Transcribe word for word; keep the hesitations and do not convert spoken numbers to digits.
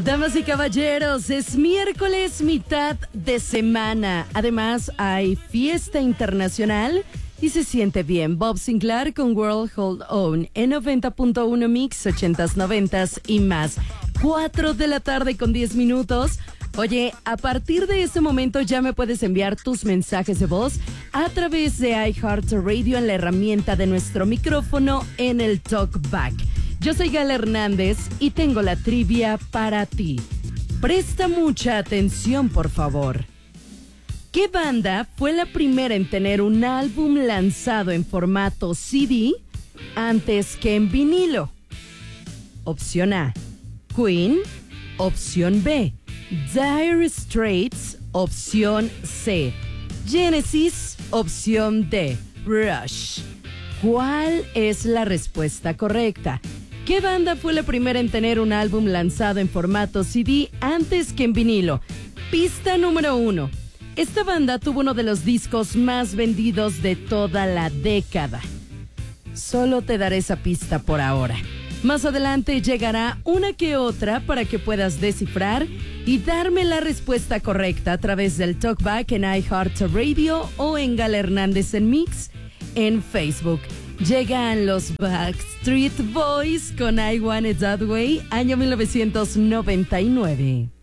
Damas y caballeros, es miércoles, mitad de semana. Además, hay fiesta internacional y se siente bien. Bob Sinclair con World Hold On en noventa punto uno Mix, ochentas, noventas y más. cuatro de la tarde con diez minutos. Oye, a partir de este momento ya me puedes enviar tus mensajes de voz a través de iHeartRadio en la herramienta de nuestro micrófono en el TalkBack. Yo soy Gala Hernández y tengo la trivia para ti. Presta mucha atención, por favor. ¿Qué banda fue la primera en tener un álbum lanzado en formato C D antes que en vinilo? Opción A, Queen. Opción B, Dire Straits. Opción C, Genesis. Opción D, Rush. ¿Cuál es la respuesta correcta? ¿Qué banda fue la primera en tener un álbum lanzado en formato C D antes que en vinilo? Pista número uno. Esta banda tuvo uno de los discos más vendidos de toda la década. Solo te daré esa pista por ahora. Más adelante llegará una que otra para que puedas descifrar y darme la respuesta correcta a través del TalkBack en iHeartRadio o en Gala Hernández en Mix en Facebook. Llegan los Backstreet Boys con I Want It That Way, año mil novecientos noventa y nueve.